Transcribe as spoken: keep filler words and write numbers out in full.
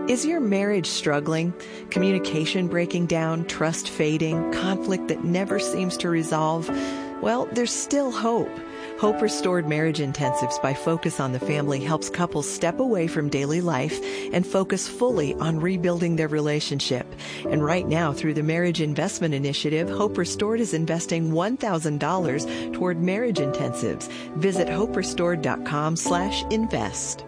Is your marriage struggling? Communication breaking down, trust fading, conflict that never seems to resolve? Well, there's still hope. Hope Restored Marriage Intensives by Focus on the Family helps couples step away from daily life and focus fully on rebuilding their relationship. And right now, through the Marriage Investment Initiative, Hope Restored is investing one thousand dollars toward marriage intensives. Visit hope restored dot com slash invest.